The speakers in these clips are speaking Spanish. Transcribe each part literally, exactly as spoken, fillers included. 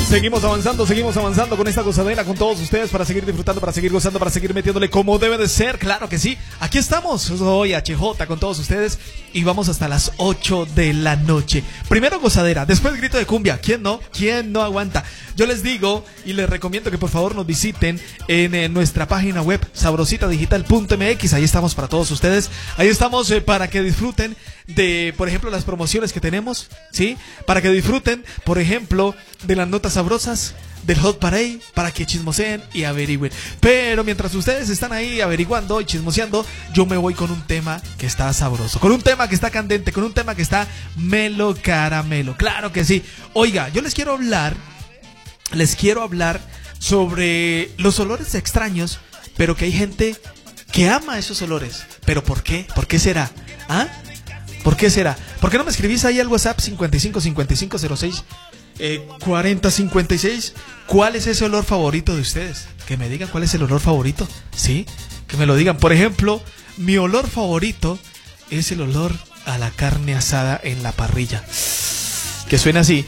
Seguimos avanzando, seguimos avanzando con esta gozadera con todos ustedes para seguir disfrutando, para seguir gozando, para seguir metiéndole como debe de ser. Claro que sí. Aquí estamos. Soy H J con todos ustedes y vamos hasta las ocho de la noche. Primero gozadera, después grito de cumbia. ¿Quién no? ¿Quién no aguanta? Yo les digo y les recomiendo que por favor nos visiten en, en nuestra página web sabrosita digital punto m x. Ahí estamos para todos ustedes. Ahí estamos eh, para que disfruten de, por ejemplo, las promociones que tenemos, ¿sí? Para que disfruten, por ejemplo, de las notas sabrosas del Hot Parade, para que chismoseen y averigüen. Pero mientras ustedes están ahí averiguando y chismoseando, yo me voy con un tema que está sabroso, con un tema que está candente, con un tema que está melo caramelo. Claro que sí. Oiga, yo les quiero hablar, les quiero hablar sobre los olores extraños, pero que hay gente que ama esos olores. ¿Pero por qué? ¿Por qué será? ¿Ah? ¿Por qué será? ¿Por qué no me escribís ahí al WhatsApp cincuenta y cinco cincuenta y cinco cero seis eh, cuarenta cincuenta y seis? ¿Cuál es ese olor favorito de ustedes? Que me digan cuál es el olor favorito. ¿Sí? Que me lo digan. Por ejemplo, mi olor favorito es el olor a la carne asada en la parrilla. Que suena así.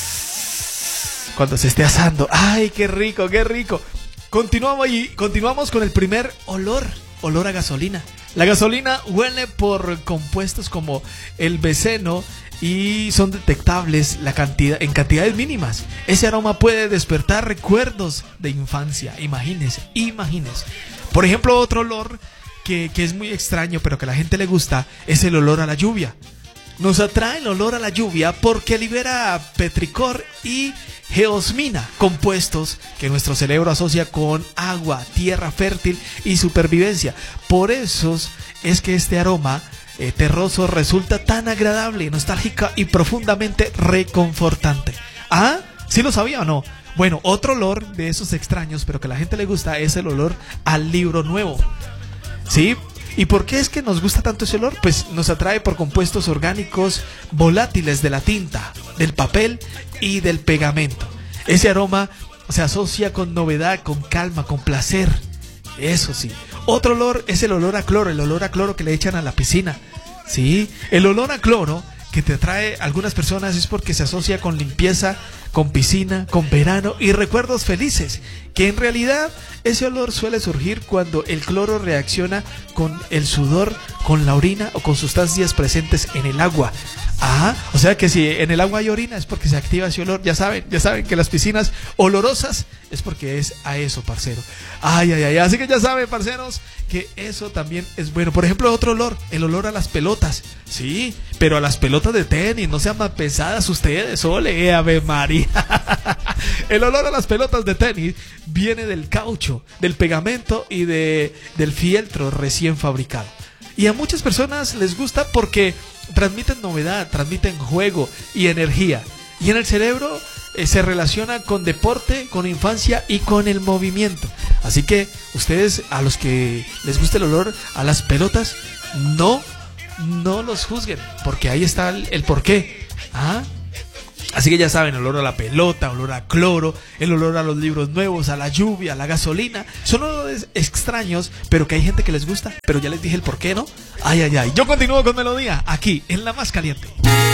Cuando se esté asando. ¡Ay, qué rico, qué rico! Continuamos y continuamos con el primer olor. Olor a gasolina. La gasolina huele por compuestos como el benceno y son detectables la cantidad, en cantidades mínimas. Ese aroma puede despertar recuerdos de infancia. Imagínense, imagínense. Por ejemplo, otro olor que, que es muy extraño pero que a la gente le gusta es el olor a la lluvia. Nos atrae el olor a la lluvia porque libera petricor y geosmina, compuestos que nuestro cerebro asocia con agua, tierra fértil y supervivencia. Por eso es que este aroma eh, terroso resulta tan agradable, nostálgica y profundamente reconfortante. ¿Ah? ¿Sí lo sabía o no? Bueno, otro olor de esos extraños, pero que a la gente le gusta, es el olor al libro nuevo. ¿Sí? ¿Y por qué es que nos gusta tanto ese olor? Pues nos atrae por compuestos orgánicos volátiles de la tinta, del papel y del pegamento. Ese aroma se asocia con novedad, con calma, con placer. Eso sí. Otro olor es el olor a cloro, el olor a cloro que le echan a la piscina. Sí, el olor a cloro que te atrae a algunas personas es porque se asocia con limpieza, con piscina, con verano y recuerdos felices, que en realidad ese olor suele surgir cuando el cloro reacciona con el sudor, con la orina o con sustancias presentes en el agua. Ah, o sea que si en el agua hay orina es porque se activa ese olor. Ya saben, ya saben que las piscinas olorosas es porque es a eso, parcero. Ay, ay, ay, así que ya saben, parceros, que eso también es bueno. Por ejemplo, otro olor, el olor a las pelotas. Sí, pero a las pelotas de tenis, no sean más pesadas ustedes, ole, ave María. El olor a las pelotas de tenis viene del caucho, del pegamento y de, del fieltro recién fabricado. Y a muchas personas les gusta porque transmiten novedad, transmiten juego y energía. Y en el cerebro eh, se relaciona con deporte, con infancia y con el movimiento. Así que ustedes, a los que les gusta el olor a las pelotas, no, no los juzguen, porque ahí está el, el porqué. ¿Ah? Así que ya saben, olor a la pelota, olor a cloro, el olor a los libros nuevos, a la lluvia, a la gasolina. Son olores extraños, pero que hay gente que les gusta. Pero ya les dije el por qué, ¿no? Ay, ay, ay. Yo continúo con melodía, aquí, en La Más Caliente.